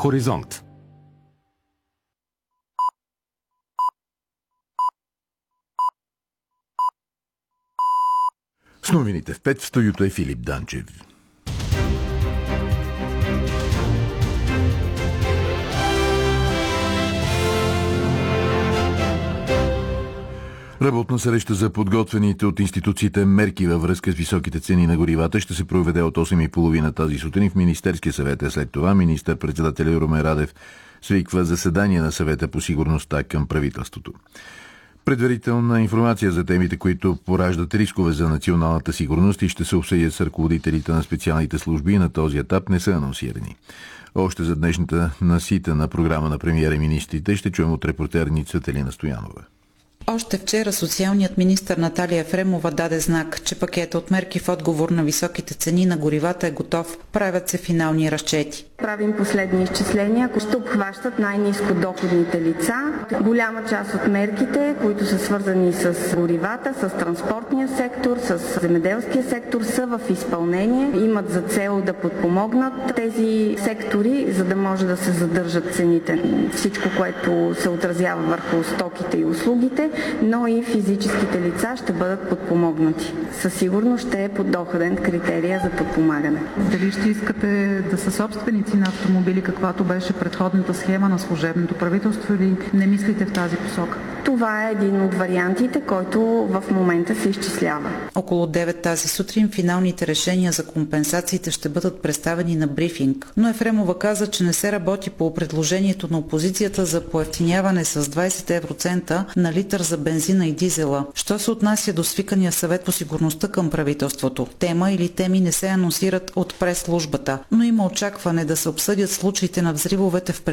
Хоризонт. С новините в 5 в студиото е Филип Данчев. Работна среща за подготвените от институциите мерки във връзка с високите цени на горивата ще се проведе от 8:30 тази сутрин в Министерския съвет. След това министър-председателят Румен Радев свиква заседание на съвета по сигурността към правителството. Предварителна информация за темите, които пораждат рискове за националната сигурност и ще се обсъдят с ръководителите на специалните служби, на този етап не са анонсирани. Още за днешната наситена програма на премиера и министрите ще чуем от репортерница Телина Стоянова. Още вчера социалният министър Наталия Ефремова даде знак, че пакетът от мерки в отговор на високите цени на горивата е готов. Правят се финални разчети. Правим последни изчисления, които ще обхващат най-ниско доходните лица. Голяма част от мерките, които са свързани с горивата, с транспортния сектор, с земеделския сектор, са в изпълнение. Имат за цел да подпомогнат тези сектори, за да може да се задържат цените. Всичко, което се отразява върху стоките и услугите, но и физическите лица ще бъдат подпомогнати. Със сигурност ще е подоходен критерия за подпомагане. Дали ще искате да са собственици на автомобили, каквато беше предходната схема на служебното правителство, или не мислите в тази посока? Това е един от вариантите, който в момента се изчислява. Около 9 тази сутрин финалните решения за компенсациите ще бъдат представени на брифинг. Но Ефремова каза, че не се работи по предложението на опозицията за поевтиняване с 20 евроцента на литър за бензина и дизела. Що се отнася до свикания съвет по сигурността към правителството? Тема или теми не се анонсират от прес-службата, но има очакване да се обсъдят случаите на взривовете в